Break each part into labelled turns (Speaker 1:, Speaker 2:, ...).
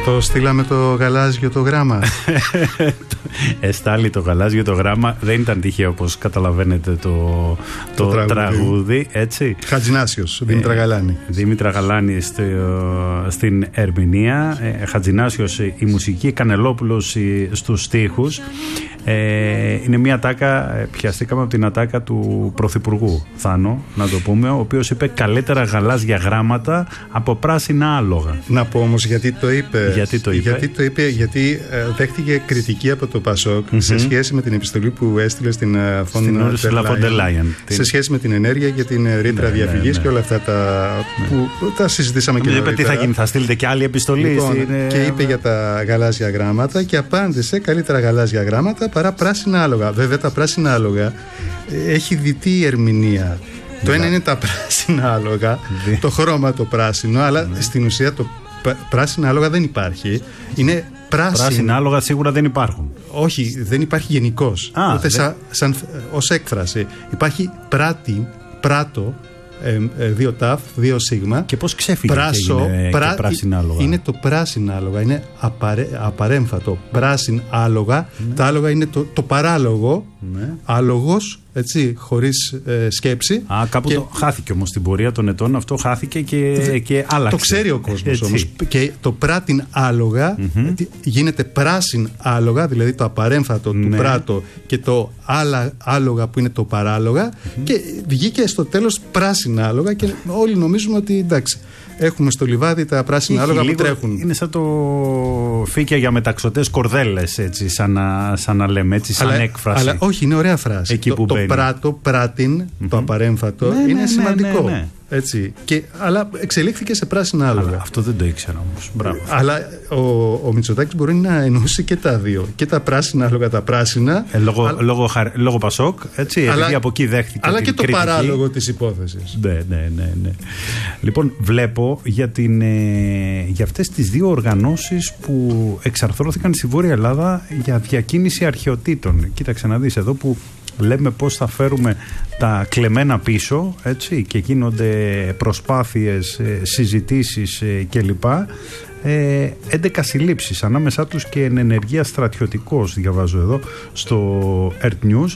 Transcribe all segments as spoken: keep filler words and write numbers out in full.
Speaker 1: Το στείλαμε το γαλάζιο το γράμμα.
Speaker 2: Εστάλει το γαλάζιο το γράμμα. Δεν ήταν τυχαίο, όπως καταλαβαίνετε, το, το, το τραγούδι. τραγούδι έτσι.
Speaker 1: Χατζινάσιος, Δήμητρα Γαλάνη.
Speaker 2: Ε, Δήμητρα Γαλάνη στο, στην ερμηνεία. Ε, Χατζινάσιος η μουσική, Κανελόπουλος στους στίχους. Ε, είναι μια ατάκα, πιαστήκαμε από την ατάκα του Πρωθυπουργού Θάνο, να το πούμε, ο οποίος είπε καλύτερα γαλάζια γράμματα από πράσινα άλογα.
Speaker 1: Να πω όμως γιατί το είπε.
Speaker 2: Γιατί το είπε.
Speaker 1: Γιατί, το είπε, γιατί ε, δέχτηκε κριτική από το Πασόκ mm-hmm. σε σχέση με την επιστολή που έστειλε στην Φον ντερ Λάιεν σε σχέση με την ενέργεια και την ρήτρα ναι, διαφυγής ναι, ναι. και όλα αυτά τα, ναι. που τα συζητήσαμε και νωρίτερα.
Speaker 2: Τι θα γίνει, θα στείλετε και άλλη επιστολή.
Speaker 1: Λοιπόν,
Speaker 2: είναι...
Speaker 1: Και είπε για τα γαλάζια γράμματα και απάντησε καλύτερα γαλάζια γράμματα παρά πράσινα άλογα. Βέβαια τα πράσινα άλογα έχει διτή ερμηνεία. Ναι. Το ένα είναι τα πράσινα άλογα, ναι. το χρώμα το πράσινο, αλλά ναι. στην ουσία το πράσινα άλογα δεν υπάρχει. Είναι πράσινο. Πράσινα
Speaker 2: άλογα σίγουρα δεν υπάρχουν.
Speaker 1: Όχι, δεν υπάρχει γενικώς. Ούτε δεν... σαν, σαν, ως έκφραση. Υπάρχει πράτη, πράτο, ε, ε, δύο ταφ, δύο σίγμα.
Speaker 2: Και πώς ξέφυγε Πράσο, και έγινε πρά... και πράσινα άλογα.
Speaker 1: Είναι το πράσινα άλογα, είναι απαρέ, απαρέμφατο. Πράσιν άλογα. Mm. Τα άλογα είναι το, το παράλογο. Mm. Άλογος, έτσι, χωρίς ε, σκέψη.
Speaker 2: Α, κάπου και... το χάθηκε όμως στην πορεία των ετών. Αυτό χάθηκε και, Δε, και άλλαξε.
Speaker 1: Το ξέρει ο κόσμος όμως. Και το πράτιν άλογα mm-hmm. γίνεται πράσιν άλογα, δηλαδή το απαρέμφατο ναι. του πράτο και το άλλα, άλογα που είναι το παράλογα mm-hmm. και βγήκε στο τέλος πράσινα άλογα και όλοι νομίζουμε ότι εντάξει, έχουμε στο λιβάδι τα πράσινα άλογα που τρέχουν.
Speaker 2: Είναι σαν το φύκια για μεταξωτές κορδέλες, έτσι, σαν να, σαν να λέμε, έτσι, σαν αλλά, έκφραση.
Speaker 1: Αλλά όχι, είναι ωραία φράση.
Speaker 2: Εκεί
Speaker 1: το,
Speaker 2: που
Speaker 1: το πράτο, πράτην, mm-hmm. το απαρέμφατο, ναι, είναι ναι, σημαντικό. Ναι, ναι, ναι. Έτσι. Και, αλλά εξελίχθηκε σε πράσινα άλογα.
Speaker 2: Αλλά αυτό δεν το ήξερα όμως. Μπράβο.
Speaker 1: Αλλά ο, ο Μητσοτάκης μπορεί να ενώσει και τα δύο. Και τα πράσινα άλογα, τα πράσινα.
Speaker 2: Ε, λόγω, αλλά, λόγω, λόγω Πασόκ, έτσι, αλλά, επειδή από εκεί δέχτηκε.
Speaker 1: Αλλά
Speaker 2: την
Speaker 1: και το
Speaker 2: κριτική.
Speaker 1: παράλογο της υπόθεσης.
Speaker 2: Ναι, ναι, ναι, ναι. Λοιπόν, βλέπω για, την, ε, για αυτές τις δύο οργανώσεις που εξαρθρώθηκαν στη Βόρεια Ελλάδα για διακίνηση αρχαιοτήτων. Κοίταξε να δεις εδώ που λέμε πώς θα φέρουμε τα κλεμμένα πίσω, έτσι, και γίνονται προσπάθειες, συζητήσεις κλπ. Ε, έντεκα συλλήψεις, ανάμεσά τους και εν ενεργεία στρατιωτικός, διαβάζω εδώ στο Earth News.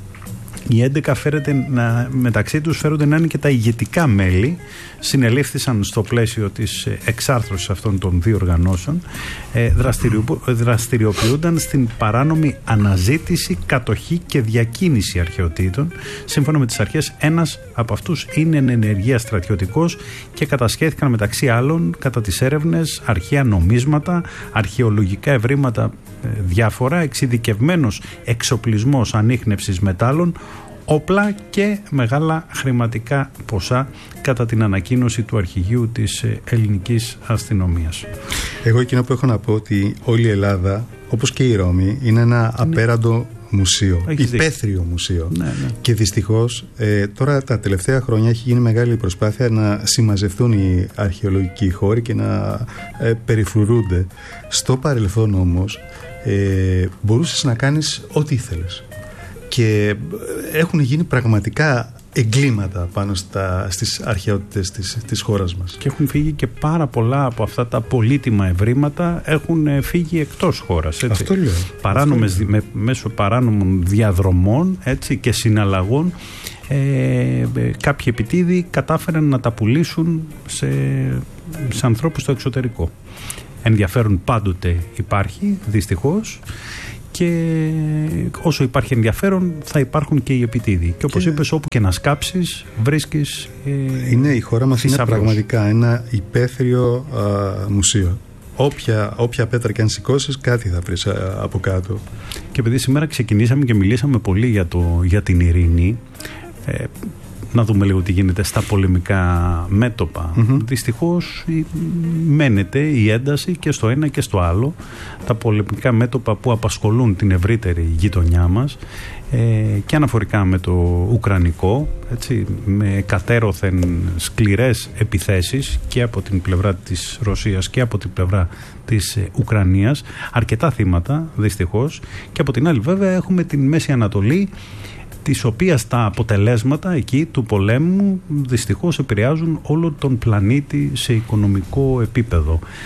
Speaker 2: Οι έντεκα φέρεται να, μεταξύ τους φέρονται να είναι και τα ηγετικά μέλη. Συνελήφθησαν στο πλαίσιο της εξάρθρωσης αυτών των δύο οργανώσεων. Ε, δραστηριο, δραστηριοποιούνταν στην παράνομη αναζήτηση, κατοχή και διακίνηση αρχαιοτήτων. Σύμφωνα με τις αρχές, ένας από αυτούς είναι εν ενεργεία στρατιωτικός και κατασχέθηκαν μεταξύ άλλων κατά τις έρευνες αρχαία νομίσματα, αρχαιολογικά ευρήματα διάφορα, εξειδικευμένος εξοπλισμός ανίχνευσης μετάλλων, όπλα και μεγάλα χρηματικά ποσά, κατά την ανακοίνωση του αρχηγείου της ελληνικής αστυνομίας.
Speaker 1: Εγώ εκείνο που έχω να πω ότι όλη η Ελλάδα, όπως και η Ρώμη, είναι ένα απέραντο μουσείο, υπαίθριο μουσείο. Ναι, ναι. Και δυστυχώς ε, τώρα τα τελευταία χρόνια έχει γίνει μεγάλη προσπάθεια να συμμαζευτούν οι αρχαιολογικοί χώροι και να ε, περιφρουρούνται. Στο παρελθόν όμως ε, μπορούσες να κάνεις ό,τι ήθελες. Και έχουν γίνει πραγματικά εγκλήματα πάνω στα, στις αρχαιότητες της, της χώρας μας.
Speaker 2: Και έχουν φύγει και πάρα πολλά από αυτά τα πολύτιμα ευρήματα, έχουν φύγει εκτός χώρας. Έτσι.
Speaker 1: Αυτό λέω.
Speaker 2: Παράνομες,
Speaker 1: Αυτό λέω.
Speaker 2: Με, μέσω παράνομων διαδρομών, έτσι, και συναλλαγών, ε, ε, κάποιοι επιτίδοι κατάφεραν να τα πουλήσουν σε, σε ανθρώπους στο εξωτερικό. Ενδιαφέρον πάντοτε υπάρχει, δυστυχώς. Και όσο υπάρχει ενδιαφέρον θα υπάρχουν και οι επιτίδοι. Και όπως και... είπες, όπου και να σκάψεις βρίσκεις ε,
Speaker 1: είναι, η χώρα μας είναι πραγματικά ένα υπαίθριο α, μουσείο. Όποια, όποια πέτρα και αν σηκώσεις, κάτι θα βρεις α, από κάτω.
Speaker 2: Και επειδή σήμερα ξεκινήσαμε και μιλήσαμε πολύ για, το, για την ειρήνη, ε, να δούμε λίγο τι γίνεται στα πολεμικά μέτωπα. Mm-hmm. Δυστυχώς μένεται η ένταση και στο ένα και στο άλλο. Τα πολεμικά μέτωπα που απασχολούν την ευρύτερη γειτονιά μας, ε, και αναφορικά με το ουκρανικό, έτσι, με κατέρωθεν σκληρές επιθέσεις και από την πλευρά της Ρωσίας και από την πλευρά της ε, Ουκρανίας, αρκετά θύματα δυστυχώς, και από την άλλη βέβαια έχουμε την Μέση Ανατολή, της οποίας τα αποτελέσματα εκεί του πολέμου δυστυχώς επηρεάζουν όλο τον πλανήτη σε οικονομικό επίπεδο.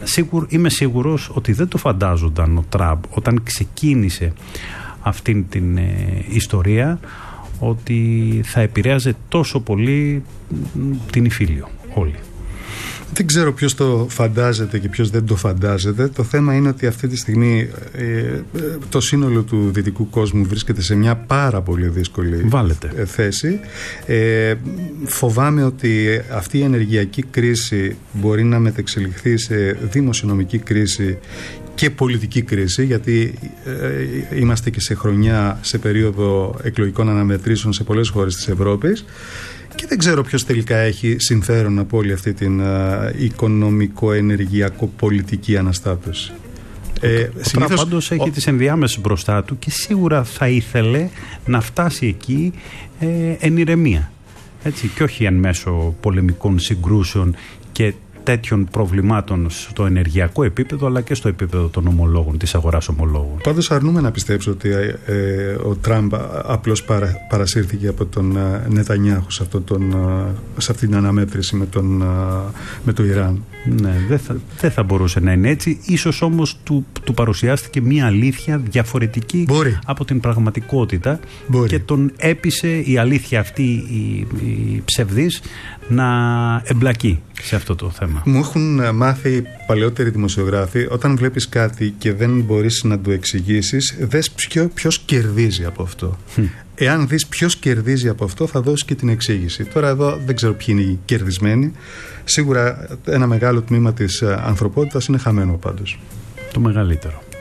Speaker 2: σίγουρ, είμαι σίγουρος ότι δεν το φαντάζονταν ο Τραμπ όταν ξεκίνησε αυτήν την ε, ιστορία, ότι θα επηρέαζε τόσο πολύ την Ιφίλιο όλοι.
Speaker 1: Δεν ξέρω ποιος το φαντάζεται και ποιος δεν το φαντάζεται. Το θέμα είναι ότι αυτή τη στιγμή ε, το σύνολο του δυτικού κόσμου βρίσκεται σε μια πάρα πολύ δύσκολη
Speaker 2: Βάλετε.
Speaker 1: θέση. Ε, φοβάμαι ότι αυτή η ενεργειακή κρίση μπορεί να μετεξελιχθεί σε δημοσιονομική κρίση και πολιτική κρίση, γιατί ε, είμαστε και σε χρονιά, σε περίοδο εκλογικών αναμετρήσεων σε πολλές χώρες της Ευρώπης. Και δεν ξέρω ποιος τελικά έχει συμφέρον από όλη αυτή την uh, οικονομικό-ενεργειακό-πολιτική αναστάτωση.
Speaker 2: Ο, ε, ο συνήθως, πάντως έχει ο... τις ενδιάμεσες μπροστά του και σίγουρα θα ήθελε να φτάσει εκεί ε, εν ηρεμία. Έτσι, και όχι εν μέσω πολεμικών συγκρούσεων και τέτοιων προβλημάτων στο ενεργειακό επίπεδο, αλλά και στο επίπεδο των ομολόγων, της αγοράς ομολόγων.
Speaker 1: Πάντως αρνούμε να πιστέψω ότι ε, ο Τραμπ απλώς παρα, παρασύρθηκε από τον ε, Νετανιάχου σε, αυτό τον, ε, σε αυτή την αναμέτρηση με, τον, ε, με το Ιράν.
Speaker 2: Ναι, δεν θα, δεν θα μπορούσε να είναι έτσι. Ίσως όμως του, του παρουσιάστηκε μια αλήθεια διαφορετική
Speaker 1: Μπορεί.
Speaker 2: από την πραγματικότητα. Μπορεί. Και τον έπεισε η αλήθεια αυτή, η, η ψευδής, να εμπλακεί σε αυτό το θέμα.
Speaker 1: Μου έχουν μάθει παλαιότεροι δημοσιογράφοι, όταν βλέπεις κάτι και δεν μπορείς να το εξηγήσεις, δες ποιο, ποιος κερδίζει από αυτό. Mm. Εάν δεις ποιος κερδίζει από αυτό, θα δώσεις και την εξήγηση. Τώρα εδώ δεν ξέρω ποιοι είναι οι κερδισμένοι. Σίγουρα ένα μεγάλο τμήμα της ανθρωπότητας είναι χαμένο πάντως.
Speaker 2: Το μεγαλύτερο.